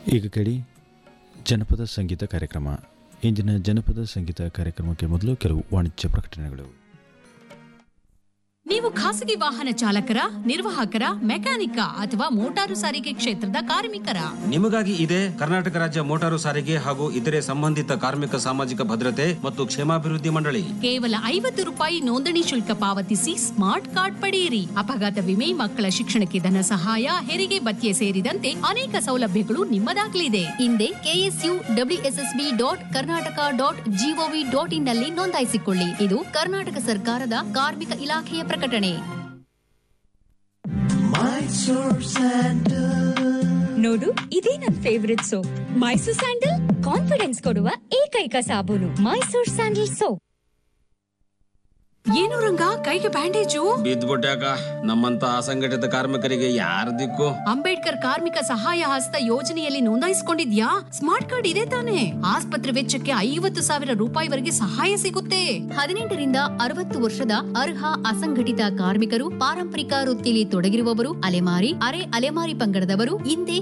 ಈಗ ಕೇಳಿ ಜನಪದ ಸಂಗೀತ ಕಾರ್ಯಕ್ರಮ. ಇಂದಿನ ಜನಪದ ಸಂಗೀತ ಕಾರ್ಯಕ್ರಮಕ್ಕೆ ಮೊದಲು ಕೆಲವು ವಾಣಿಜ್ಯ ಪ್ರಕಟಣೆಗಳು. ನೀವು ಖಾಸಗಿ ವಾಹನ ಚಾಲಕರ, ನಿರ್ವಾಹಕರ, ಮೆಕ್ಯಾನಿಕ ಅಥವಾ ಮೋಟಾರು ಸಾರಿಗೆ ಕ್ಷೇತ್ರದ ಕಾರ್ಮಿಕರ? ನಿಮಗಾಗಿ ಇದೆ ಕರ್ನಾಟಕ ರಾಜ್ಯ ಮೋಟಾರು ಸಾರಿಗೆ ಹಾಗೂ ಇತರೆ ಸಂಬಂಧಿತ ಕಾರ್ಮಿಕ ಸಾಮಾಜಿಕ ಭದ್ರತೆ ಮತ್ತು ಕ್ಷೇಮಾಭಿವೃದ್ಧಿ ಮಂಡಳಿ. ಕೇವಲ 50 ರೂಪಾಯಿ ನೋಂದಣಿ ಶುಲ್ಕ ಪಾವತಿಸಿ ಸ್ಮಾರ್ಟ್ ಕಾರ್ಡ್ ಪಡೆಯಿರಿ. ಅಪಘಾತ ವಿಮೆ, ಮಕ್ಕಳ ಶಿಕ್ಷಣಕ್ಕೆ ಧನ ಸಹಾಯ, ಹೆರಿಗೆ ಭತ್ಯೆ ಸೇರಿದಂತೆ ಅನೇಕ ಸೌಲಭ್ಯಗಳು ನಿಮ್ಮದಾಗಲಿದೆ. ಹಿಂದೆ KSUWSSB.Karnataka.gov.in ನಲ್ಲಿ ನೋಂದಾಯಿಸಿಕೊಳ್ಳಿ. ಇದು ಕರ್ನಾಟಕ ಸರ್ಕಾರದ ಕಾರ್ಮಿಕ ಇಲಾಖೆಯ ಪ್ರಕಟಣೆ. ನೋಡು, ಇದೇ ನನ್ favourite soap. Mysore sandal confidence ಕೊಡುವ ಏಕೈಕ ಸಾಬೂನು. Mysore sandal soap. ಏನು ರಂಗ, ಕೈಗೆ ಬ್ಯಾಂಡೇಜು? ಬಿದ್ದ್ಬಿಟ್ಟಾಕ. ನಮ್ಮಂತ ಅಸಂಘಟಿತ ಕಾರ್ಮಿಕರಿಗೆ ಯಾರ ದಿಕ್ಕು? ಅಂಬೇಡ್ಕರ್ ಕಾರ್ಮಿಕ ಸಹಾಯ ಹಸ್ತ ಯೋಜನೆಯಲ್ಲಿ ನೋಂದಾಯಿಸಿಕೊಂಡಿದ್ಯಾ? ಸ್ಮಾರ್ಟ್ ಕಾರ್ಡ್ ಇದೆ ತಾನೆ? ಆಸ್ಪತ್ರೆ ವೆಚ್ಚಕ್ಕೆ 50,000 ರೂಪಾಯಿವರೆಗೆ ಸಹಾಯ ಸಿಗುತ್ತೆ. 18 ರಿಂದ 60 ವರ್ಷದ ಅರ್ಹ ಅಸಂಘಟಿತ ಕಾರ್ಮಿಕರು, ಪಾರಂಪರಿಕ ವೃತ್ತಿಲಿ ತೊಡಗಿರುವವರು, ಅಲೆಮಾರಿ, ಅರೆ ಅಲೆಮಾರಿ ಪಂಗಡದವರು ಹಿಂದೆ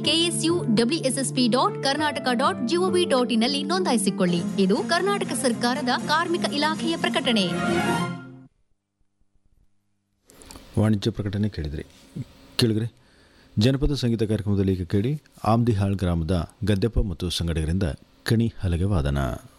KSUWSSB.Karnataka.gov.in ನಲ್ಲಿ ನೋಂದಾಯಿಸಿಕೊಳ್ಳಿ. ಇದು ಕರ್ನಾಟಕ ಸರ್ಕಾರದ ಕಾರ್ಮಿಕ ಇಲಾಖೆಯ ಪ್ರಕಟಣೆ. ವಾಣಿಜ್ಯ ಪ್ರಕಟಣೆ ಕೇಳಿದ್ರಿ. ಕೇಳಿದ್ರೆ ಜನಪದ ಸಂಗೀತ ಕಾರ್ಯಕ್ರಮದಲ್ಲಿ ಈಗ ಕೇಳಿ ಆಮ್ದಿಹಾಳ್ ಗ್ರಾಮದ ಗದ್ದೆಪ್ಪ ಮತ್ತು ಸಂಗಡಿಗರಿಂದ ಕಣಿ ಹಲಗೆ ವಾದನ.